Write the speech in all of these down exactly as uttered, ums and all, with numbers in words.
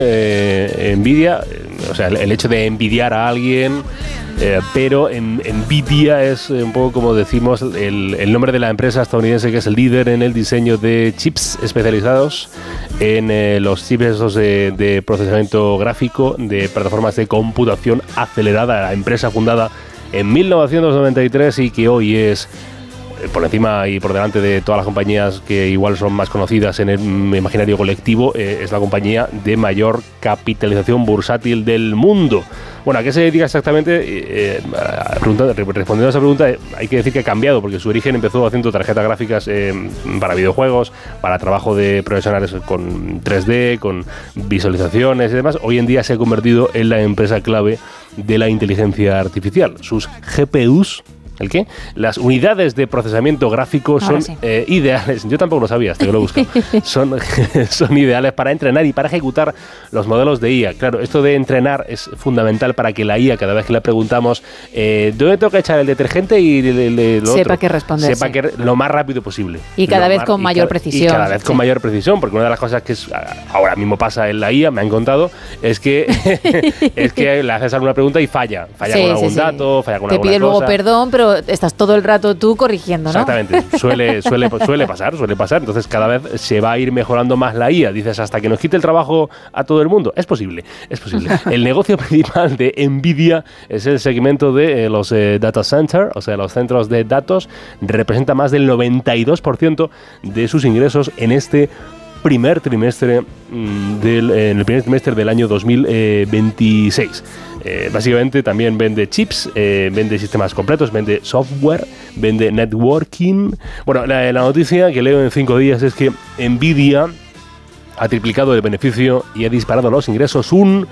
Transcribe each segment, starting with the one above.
Eh, Nvidia, o sea, el, el hecho de envidiar a alguien, eh, pero en, Nvidia es un poco como decimos el, el nombre de la empresa estadounidense que es el líder en el diseño de chips especializados en eh, los chips esos de, de procesamiento gráfico de plataformas de computación acelerada, la empresa fundada en mil novecientos noventa y tres y que hoy es por encima y por delante de todas las compañías que igual son más conocidas en el imaginario colectivo, eh, es la compañía de mayor capitalización bursátil del mundo. Bueno, ¿a qué se dedica exactamente? Eh, respondiendo a esa pregunta, eh, hay que decir que ha cambiado, porque su origen empezó haciendo tarjetas gráficas eh, para videojuegos, para trabajo de profesionales con tres D, con visualizaciones y demás. Hoy en día se ha convertido en la empresa clave de la inteligencia artificial. Sus G P Us, ¿el qué? Las unidades de procesamiento gráfico son sí. eh, ideales. Yo tampoco lo sabía hasta que lo busco. son, son ideales para entrenar y para ejecutar los modelos de I A. Claro, esto de entrenar es fundamental para que la I A, cada vez que le preguntamos eh, ¿dónde tengo que echar el detergente? Y le, le, lo sepa otro, qué responder. Sepa que lo más rápido posible. Y cada lo vez más, con mayor y precisión. Y cada vez sí. con mayor precisión, porque una de las cosas que es, ahora mismo pasa en la I A, me han contado, es que es que le haces alguna pregunta y falla. Falla sí, con algún sí, dato, falla con Te alguna cosa. Te pide luego perdón, pero estás todo el rato tú corrigiendo, ¿no? Exactamente, suele, suele, suele pasar, suele pasar. Entonces cada vez se va a ir mejorando más la I A. Dices, hasta que nos quite el trabajo a todo el mundo. Es posible, es posible. El negocio principal de Nvidia es el segmento de eh, los eh, data center, o sea, los centros de datos. Representa más del noventa y dos por ciento de sus ingresos en este primer trimestre mmm, del, en el primer trimestre del año dos mil veintiséis. Eh, básicamente también vende chips, eh, vende sistemas completos, vende software, vende networking. Bueno, la, la noticia que leo en cinco días es que Nvidia ha triplicado el beneficio y ha disparado los ingresos un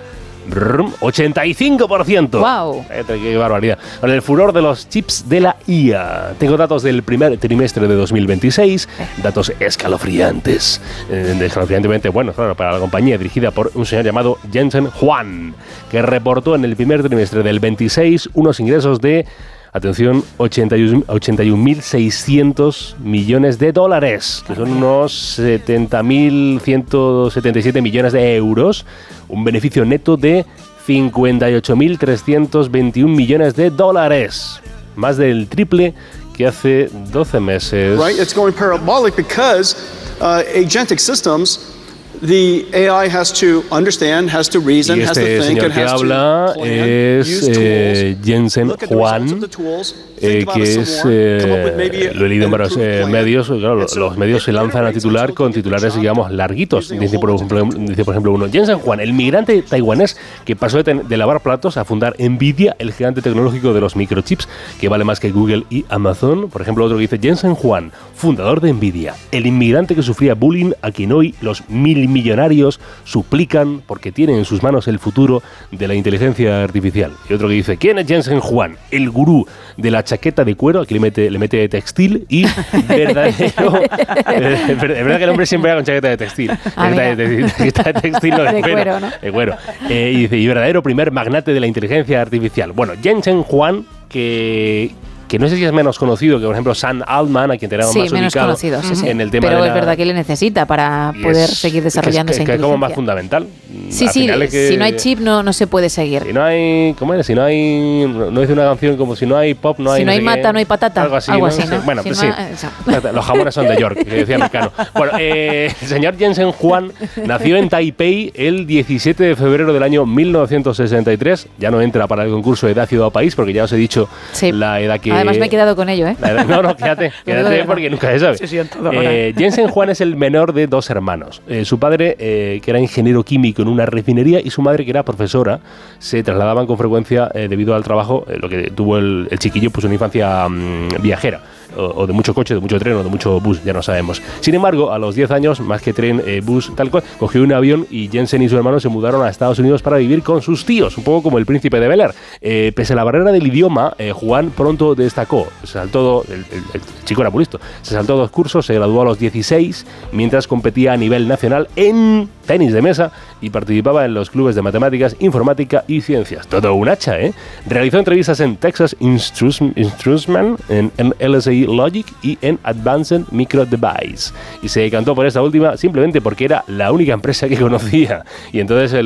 ochenta y cinco por ciento. ¡Wow! Eh, ¡Qué barbaridad! Con el furor de los chips de la I A. Tengo datos del primer trimestre de dos mil veintiséis, datos escalofriantes. Eh, escalofriantemente buenos, claro, para la compañía dirigida por un señor llamado Jensen Huang, que reportó en el primer trimestre del veintiséis unos ingresos de, atención, ochenta y un mil seiscientos millones de dólares, que son unos setenta mil ciento setenta y siete millones de euros, un beneficio neto de cincuenta y ocho mil trescientos veintiún millones de dólares, más del triple que hace doce meses. Right, it's going parabolic because uh, agentic systems, the A I has to understand, has to reason, y este has to think, señor and que has habla to plan, es eh, Jensen Huang, eh, que es, eh, lo he leído en varios eh, medios, claro, los medios se lanzan a titular con titulares, digamos, larguitos. Dice por ejemplo, dice, por ejemplo uno, Jensen Huang, el migrante taiwanés que pasó de, de lavar platos a fundar Nvidia, el gigante tecnológico de los microchips, que vale más que Google y Amazon. Por ejemplo, otro que dice, Jensen Huang, fundador de Nvidia, el inmigrante que sufría bullying a quien hoy los mil millonarios suplican porque tienen en sus manos el futuro de la inteligencia artificial. Y otro que dice, ¿quién es Jensen Huang? El gurú de la chaqueta de cuero, aquí le mete, le mete textil y verdadero... Es verdad que el hombre siempre va con chaqueta de textil. Ah, chaqueta, de, chaqueta de textil, no de, de cuero. cuero, ¿no? De cuero. Eh, y dice, y verdadero primer magnate de la inteligencia artificial. Bueno, Jensen Huang, que... que no sé si es menos conocido que, por ejemplo, Sam Altman, a quien tenemos sí, más menos ubicado conocido, sí, sí. en el tema Pero de la... es verdad que le necesita para poder es, seguir desarrollando es, esa es, es, inteligencia. es como más fundamental. Sí, Al sí, es que, si no hay chip no, no se puede seguir. Si no hay... ¿Cómo era? Si no hay... No dice una canción como si no hay pop, no hay... Si no, no hay sé mata, qué, no hay patata. Algo así, algo ¿no? así, ¿no? Bueno, si pues no, sí. Los jamones son de York, que decía Mecano. Bueno, eh, el señor Jensen Huang nació en Taipei el diecisiete de febrero del año mil novecientos sesenta y tres. Ya no entra para el concurso de edad, ciudad o país, porque ya os he dicho sí. la edad que... Además me he quedado con ello, ¿eh? La edad, no, no, quédate, quédate porque nunca se sabe. Sí, sí, eh, Jensen Huang es el menor de dos hermanos. Eh, su padre, eh, que era ingeniero químico en una refinería, y su madre, que era profesora, se trasladaban con frecuencia eh, debido al trabajo, eh, lo que tuvo el, el chiquillo, pues una infancia mmm, viajera. O, o de mucho coche, de mucho tren o de mucho bus, ya no sabemos. Sin embargo, a los diez años, más que tren, eh, bus, tal cual, cogió un avión y Jensen y su hermano se mudaron a Estados Unidos para vivir con sus tíos, un poco como el príncipe de Bel-Air. Eh, pese a la barrera del idioma, eh, Juan pronto destacó. Se saltó, el, el, el chico era muy listo, se saltó dos cursos, se graduó a los dieciséis, mientras competía a nivel nacional en tenis de mesa y participaba en los clubes de matemáticas, informática y ciencias. Todo un hacha, ¿eh? Realizó entrevistas en Texas Instruments, en, en L S I Logic y en Advanced Micro Device. Y se decantó por esta última simplemente porque era la única empresa que conocía. Y entonces el